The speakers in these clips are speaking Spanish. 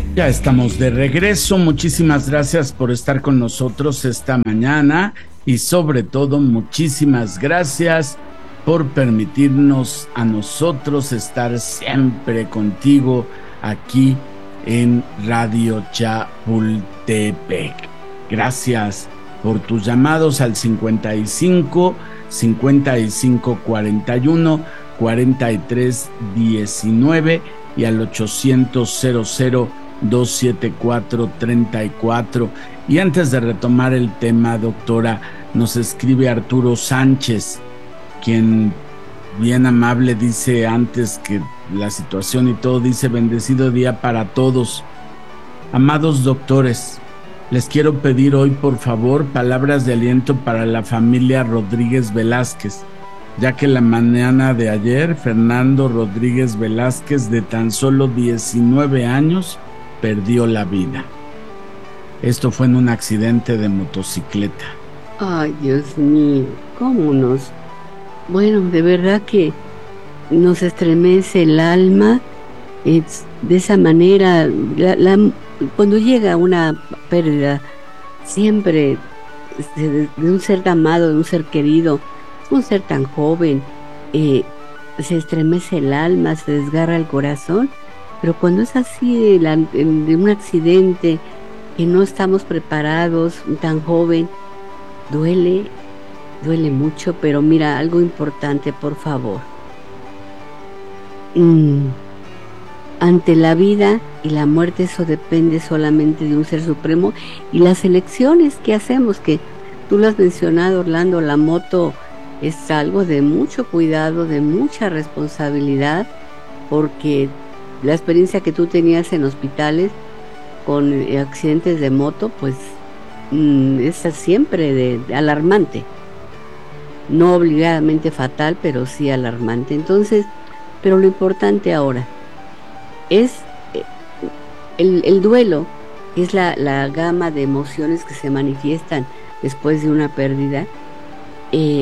Ya estamos de regreso. Muchísimas gracias por estar con nosotros esta mañana y sobre todo muchísimas gracias por permitirnos a nosotros estar siempre contigo aquí en Radio Chapultepec. Gracias por tus llamados al 55 55 41 43 19 y al 800 00 274-34. Y antes de retomar el tema, doctora, nos escribe Arturo Sánchez, quien bien amable dice antes que la situación y todo, dice: bendecido día para todos. Amados doctores, les quiero pedir hoy por favor palabras de aliento para la familia Rodríguez Velázquez, ya que la mañana de ayer Fernando Rodríguez Velázquez, de tan solo 19 años, perdió la vida. Esto fue en un accidente de motocicleta. Ay, Dios mío, cómo nos... Bueno, de verdad que nos estremece el alma. De esa manera, cuando llega una pérdida, siempre de un ser amado, de un ser querido, un ser tan joven, se estremece el alma, se desgarra el corazón. Pero cuando es así de un accidente, que no estamos preparados, tan joven, duele mucho. Pero mira, algo importante, por favor. Ante la vida y la muerte, eso depende solamente de un ser supremo y las elecciones que hacemos, que tú lo has mencionado, Orlando, la moto es algo de mucho cuidado, de mucha responsabilidad, porque la experiencia que tú tenías en hospitales con accidentes de moto, pues es siempre de alarmante. No obligadamente fatal, pero sí alarmante. Entonces, pero lo importante ahora es el duelo, que es la gama de emociones que se manifiestan después de una pérdida. En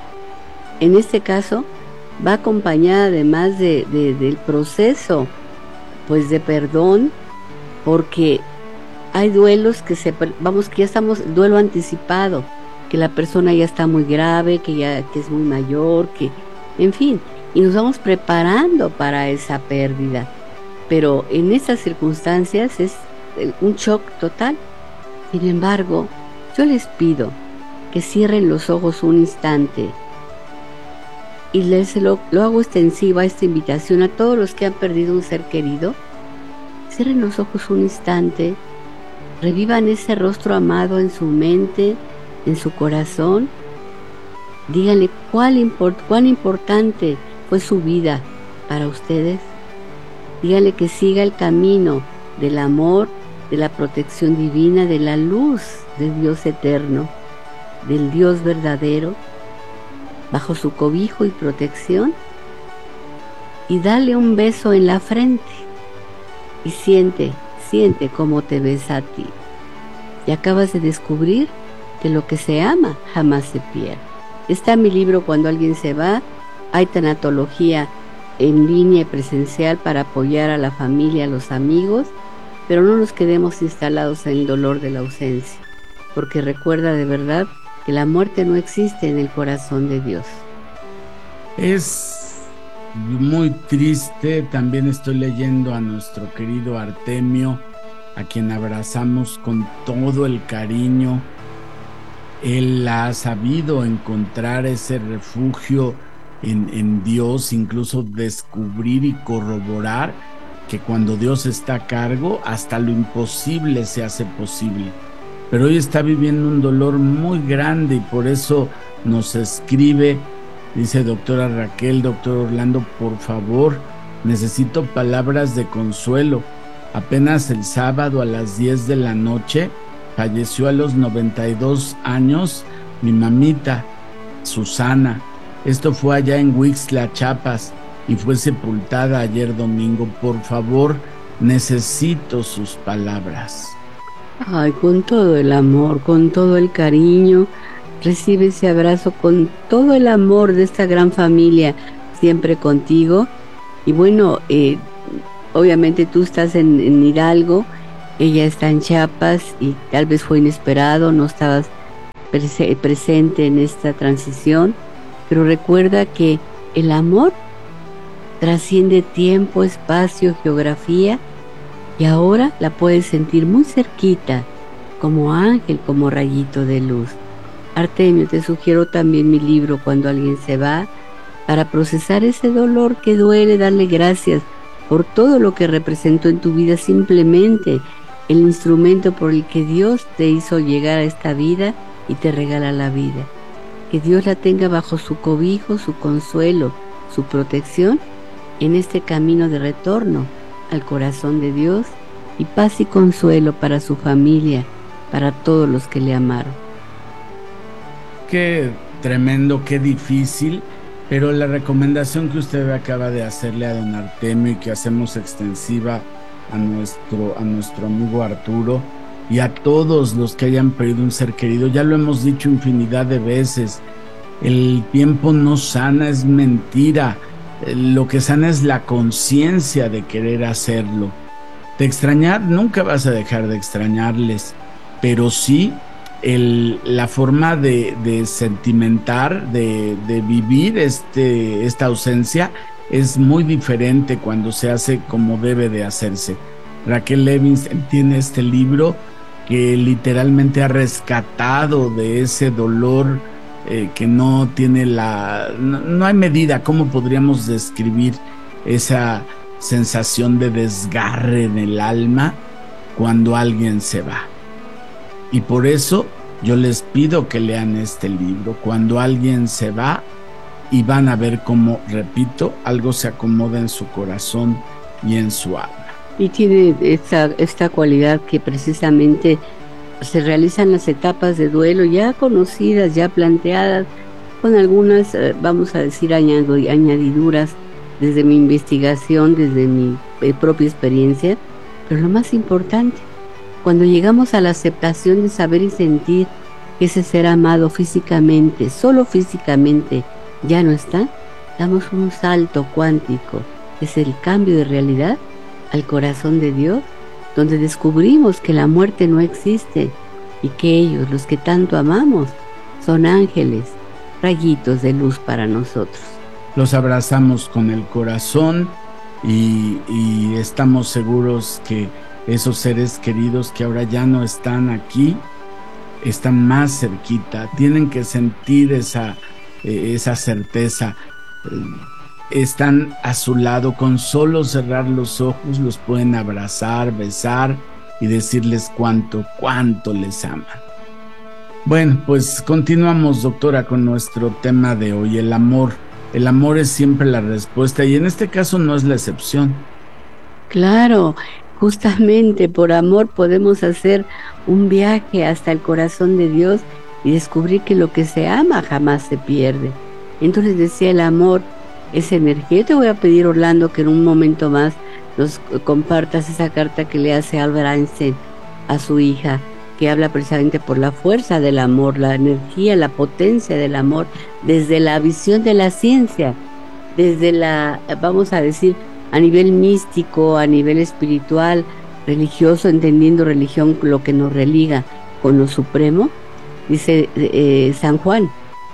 este caso, va acompañada además del proceso, pues, de perdón, porque hay duelos que ya estamos, duelo anticipado, que la persona ya está muy grave, que es muy mayor, en fin, y nos vamos preparando para esa pérdida. Pero en estas circunstancias es un shock total. Sin embargo, yo les pido que cierren los ojos un instante. Y lo hago extensiva esta invitación a todos los que han perdido un ser querido. Cierren los ojos un instante, revivan ese rostro amado en su mente, en su corazón. Díganle cuán importante fue su vida para ustedes. Díganle que siga el camino del amor, de la protección divina, de la luz de Dios eterno, del Dios verdadero, bajo su cobijo y protección, y dale un beso en la frente y siente cómo te besa a ti. Y acabas de descubrir que lo que se ama jamás se pierde. Está en mi libro Cuando alguien se va. Hay tanatología en línea y presencial para apoyar a la familia, a los amigos, pero no nos quedemos instalados en el dolor de la ausencia, porque recuerda de verdad que la muerte no existe en el corazón de Dios. Es muy triste. También estoy leyendo a nuestro querido Artemio, a quien abrazamos con todo el cariño. Él ha sabido encontrar ese refugio en Dios, incluso descubrir y corroborar que cuando Dios está a cargo, hasta lo imposible se hace posible. Pero hoy está viviendo un dolor muy grande y por eso nos escribe. Dice: doctora Raquel, doctor Orlando, por favor, necesito palabras de consuelo. Apenas el sábado a las 10 de la noche falleció a los 92 años mi mamita, Susana. Esto fue allá en Huixtla, Chiapas, y fue sepultada ayer domingo. Por favor, necesito sus palabras. Ay, con todo el amor, con todo el cariño, recibe ese abrazo con todo el amor de esta gran familia, siempre contigo. Y bueno, obviamente tú estás en Hidalgo, ella está en Chiapas y tal vez fue inesperado, no estabas presente en esta transición, pero recuerda que el amor trasciende tiempo, espacio, geografía, y ahora la puedes sentir muy cerquita, como ángel, como rayito de luz. Artemio, te sugiero también mi libro Cuando alguien se va, para procesar ese dolor que duele, darle gracias por todo lo que representó en tu vida, simplemente el instrumento por el que Dios te hizo llegar a esta vida y te regala la vida. Que Dios la tenga bajo su cobijo, su consuelo, su protección en este camino de retorno al corazón de Dios, y paz y consuelo para su familia, para todos los que le amaron. Qué tremendo, qué difícil, pero la recomendación que usted acaba de hacerle a don Artemio y que hacemos extensiva a nuestro amigo Arturo y a todos los que hayan perdido un ser querido, ya lo hemos dicho infinidad de veces, el tiempo no sana, es mentira. Lo que sana es la conciencia de querer hacerlo. De extrañar, nunca vas a dejar de extrañarles, pero sí la forma de sentimentar, de vivir esta ausencia es muy diferente cuando se hace como debe de hacerse. Raquel Levinson tiene este libro que literalmente ha rescatado de ese dolor que no tiene no hay medida. ¿Cómo podríamos describir esa sensación de desgarre en el alma cuando alguien se va? Y por eso yo les pido que lean este libro, Cuando alguien se va, y van a ver cómo, repito, algo se acomoda en su corazón y en su alma. Y tiene esta cualidad que precisamente se realizan las etapas de duelo ya conocidas, ya planteadas, con algunas, vamos a decir, añadiduras desde mi investigación, desde mi propia experiencia. Pero lo más importante, cuando llegamos a la aceptación de saber y sentir que ese ser amado físicamente, solo físicamente, ya no está, damos un salto cuántico, es el cambio de realidad al corazón de Dios, donde descubrimos que la muerte no existe y que ellos, los que tanto amamos, son ángeles, rayitos de luz para nosotros. Los abrazamos con el corazón y estamos seguros que esos seres queridos que ahora ya no están aquí, están más cerquita, tienen que sentir esa certeza. Están a su lado, con solo cerrar los ojos los pueden abrazar, besar y decirles cuánto les aman. Bueno, pues continuamos, doctora, con nuestro tema de hoy, el amor. El amor es siempre la respuesta y en este caso no es la excepción. Claro, justamente por amor podemos hacer un viaje hasta el corazón de Dios y descubrir que lo que se ama jamás se pierde. Entonces decía, el amor es energía. Yo te voy a pedir, Orlando, que en un momento más nos compartas esa carta que le hace Albert Einstein a su hija, que habla precisamente por la fuerza del amor, la energía, la potencia del amor, desde la visión de la ciencia, desde vamos a decir, a nivel místico, a nivel espiritual, religioso, entendiendo religión, lo que nos religa con lo supremo. Dice San Juan,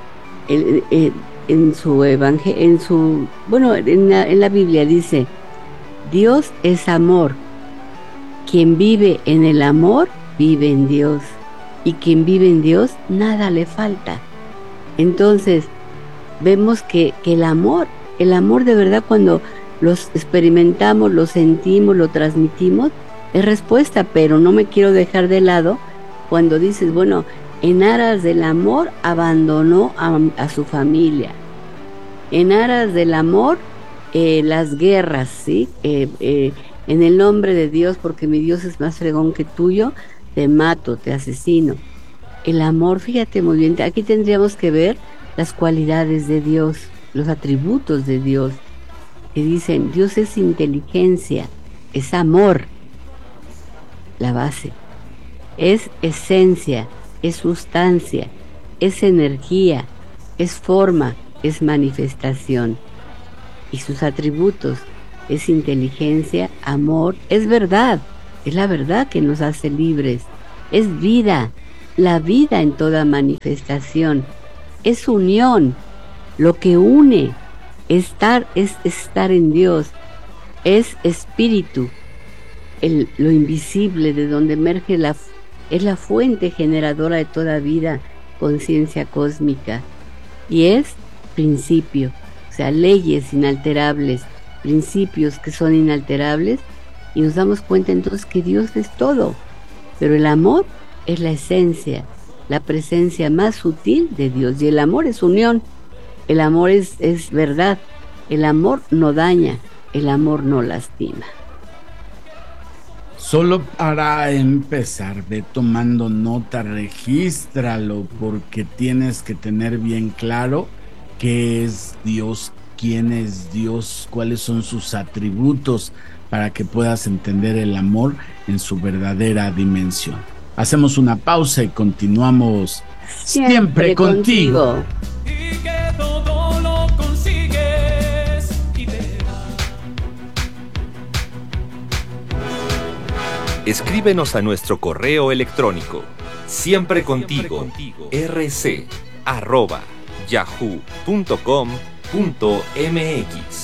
en su evangelio, en la Biblia dice: Dios es amor. Quien vive en el amor, vive en Dios. Y quien vive en Dios, nada le falta. Entonces, vemos que el amor de verdad, cuando los experimentamos, lo sentimos, lo transmitimos, es respuesta. Pero no me quiero dejar de lado cuando dices, bueno, en aras del amor abandonó a su familia. En aras del amor, las guerras, ¿sí? En el nombre de Dios, porque mi Dios es más fregón que tuyo, te mato, te asesino. El amor, fíjate muy bien, aquí tendríamos que ver las cualidades de Dios, los atributos de Dios, que dicen, Dios es inteligencia, es amor, la base, es esencia, es sustancia, es energía, es forma, es manifestación. Y sus atributos es inteligencia, amor, es verdad, es la verdad que nos hace libres, es vida, la vida en toda manifestación, es unión, lo que une, es estar en Dios, es espíritu, lo invisible de donde emerge es la fuente generadora de toda vida, conciencia cósmica, y es principio, o sea, leyes inalterables, principios que son inalterables, y nos damos cuenta entonces que Dios es todo, pero el amor es la esencia, la presencia más sutil de Dios, y el amor es unión, el amor es verdad, el amor no daña, el amor no lastima. Solo para empezar, ve tomando nota, regístralo, porque tienes que tener bien claro qué es Dios, quién es Dios, cuáles son sus atributos, para que puedas entender el amor en su verdadera dimensión. Hacemos una pausa y continuamos siempre contigo. Y que todo lo consigues y Escríbenos a nuestro correo electrónico siemprecontigo@yahoo.com.mx.